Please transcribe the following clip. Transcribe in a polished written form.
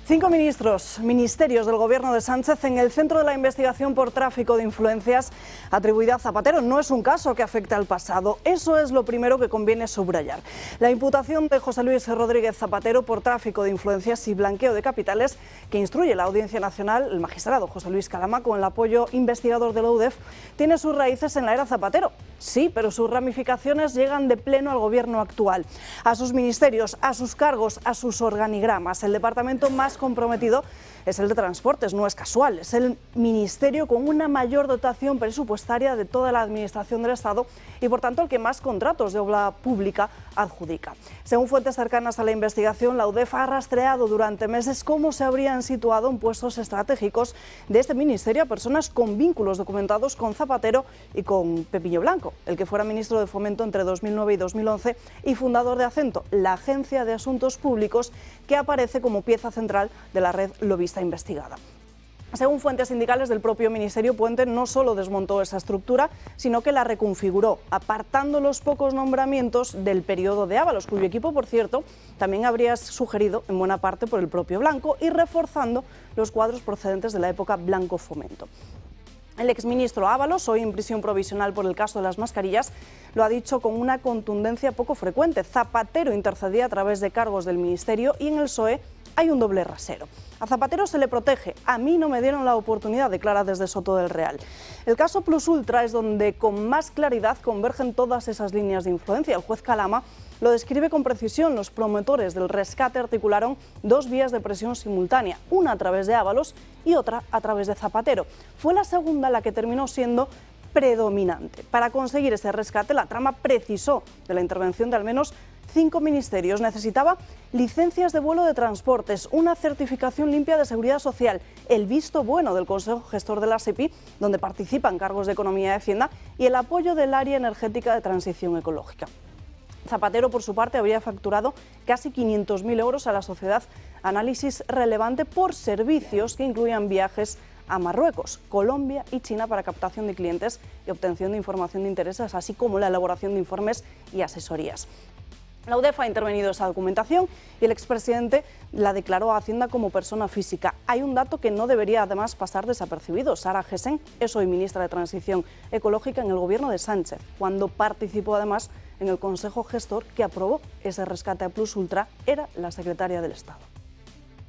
5 ministerios del gobierno de Sánchez en el centro de la investigación por tráfico de influencias atribuida a Zapatero. No es un caso que afecte al pasado, eso es lo primero que conviene subrayar. La imputación de José Luis Rodríguez Zapatero por tráfico de influencias y blanqueo de capitales que instruye la Audiencia Nacional, el magistrado José Luis Calama, con el apoyo investigador de la UDEF, tiene sus raíces en la era Zapatero. Sí, pero sus ramificaciones llegan de pleno al gobierno actual, a sus ministerios, a sus cargos, a sus organigramas. El departamento más comprometido es el de Transportes, no es casual, es el ministerio con una mayor dotación presupuestaria de toda la administración del Estado y por tanto el que más contratos de obra pública adjudica. Según fuentes cercanas a la investigación, la UDEF ha rastreado durante meses cómo se habrían situado en puestos estratégicos de este ministerio a personas con vínculos documentados con Zapatero y con Pepillo Blanco, el que fuera ministro de Fomento entre 2009 y 2011 y fundador de Acento, la agencia de asuntos públicos que aparece como pieza central de la red lobista investigada. Según fuentes sindicales del propio Ministerio, Puente no solo desmontó esa estructura, sino que la reconfiguró, apartando los pocos nombramientos del periodo de Ábalos, cuyo equipo, por cierto, también habría sugerido en buena parte por el propio Blanco, y reforzando los cuadros procedentes de la época Blanco Fomento. El exministro Ábalos, hoy en prisión provisional por el caso de las mascarillas, lo ha dicho con una contundencia poco frecuente. Zapatero intercedía a través de cargos del ministerio y en el PSOE hay un doble rasero. A Zapatero se le protege, a mí no me dieron la oportunidad, declara desde Soto del Real. El caso Plus Ultra es donde con más claridad convergen todas esas líneas de influencia. El juez Calama lo describe con precisión. Los promotores del rescate articularon 2 vías de presión simultánea, una a través de Ábalos y otra a través de Zapatero. Fue la segunda la que terminó siendo predominante. Para conseguir ese rescate, la trama precisó de la intervención de al menos 5 ministerios. Necesitaba licencias de vuelo de Transportes, una certificación limpia de seguridad social, el visto bueno del Consejo Gestor de la SEPI, donde participan cargos de Economía y Hacienda, y el apoyo del área energética de transición ecológica. Zapatero, por su parte, habría facturado casi 500.000 euros a la sociedad Análisis Relevante por servicios que incluían viajes a Marruecos, Colombia y China para captación de clientes y obtención de información de intereses, así como la elaboración de informes y asesorías. La UDEF ha intervenido esa documentación y el expresidente la declaró a Hacienda como persona física. Hay un dato que no debería además pasar desapercibido. Sara Gessen es hoy ministra de Transición Ecológica en el gobierno de Sánchez, cuando participó además en el Consejo Gestor que aprobó ese rescate a Plus Ultra, era la secretaria del Estado.